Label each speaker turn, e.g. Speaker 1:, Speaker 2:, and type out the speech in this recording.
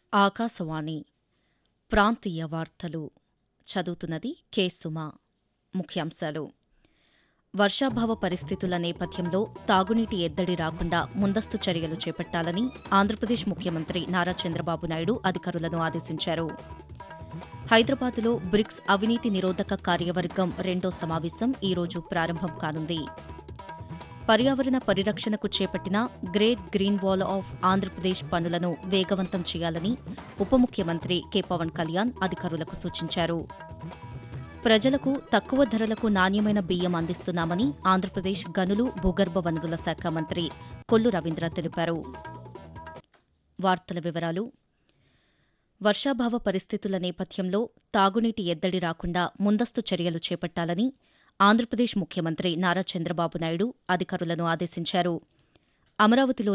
Speaker 1: ఆకాశవాణి ప్రాంతీయ వార్తలు చదువుతున్నది కె సుమ. ముఖ్యాంశాలు: వర్షాభావ పరిస్థితుల నేపథ్యంలో తాగునీటి ఎద్దడి రాకుండా ముందస్తు చర్యలు చేపట్టాలని ఆంధ్రప్రదేశ్ ముఖ్యమంత్రి నారా చంద్రబాబు నాయుడు అధికారులను ఆదేశించారు. హైదరాబాద్లో బ్రిక్స్ అవినీతి నిరోధక కార్యవర్గం 2వ సమావేశం ఈరోజు ప్రారంభం కానుంది. పర్యావరణ పరిరక్షణకు చేపట్టిన great green wall of Andhra Pradesh పనులను వేగవంతం చేయాలని ఉప ముఖ్యమంత్రి కె పవన్ కళ్యాణ్ అధికారులకు సూచించారు. ప్రజలకు తక్కువ ధరలకు నాణ్యమైన బియ్యం అందిస్తున్నామని ఆంధ్రప్రదేశ్ గనులు, భూగర్భ వనరుల శాఖ మంత్రి కొల్లు రవీంద్ర తెలిపారు. వార్తల వివరాలు: వర్షాభావ పరిస్థితుల నేపథ్యంలో తాగునీటి ఎద్దడి రాకుండా ముందస్తు చర్యలు చేపట్టాలని ఆంధ్రప్రదేశ్ ముఖ్యమంత్రి నారా చంద్రబాబు నాయుడు అధికారులను ఆదేశించారు. అమరావతిలో